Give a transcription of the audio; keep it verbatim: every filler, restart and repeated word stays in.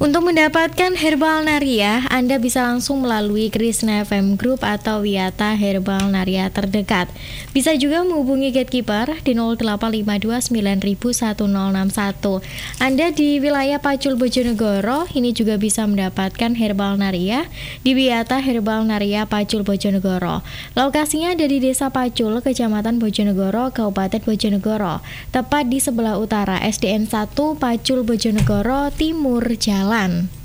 Untuk mendapatkan Herbal Naria, Anda bisa langsung melalui Krishna F M Group atau Wiyata Herbal Naria terdekat. Bisa juga menghubungi gatekeeper di nol delapan lima dua sembilan satu nol enam satu. Anda di wilayah Pacul Bojonegoro, ini juga bisa mendapatkan Herbal Naria di Wiyata Herbal Naria Pacul Bojonegoro. Lokasinya ada di Desa Pacul, Kecamatan Bojonegoro, Kabupaten Bojonegoro, tepat di sebelah utara S D N satu Pacul Bojonegoro Timur Jalan.